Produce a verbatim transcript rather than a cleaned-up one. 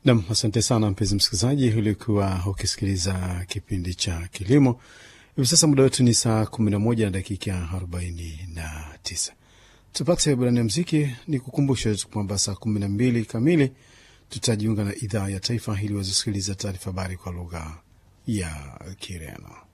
Nam, asante sana mpenzi msikilizaji, ulikuwa ukisikiliza kipindi cha kilimo. Hivi sasa muda wetu ni saa kumi na moja na dakika arobaini na tisa. Tupate burani ya mziki. Ni kukumbusha kwamba saa kumi na mbili kamili tutajiunga na idhaa ya taifa ili wazisikiliza taarifa habari kwa lugha ya Kireno.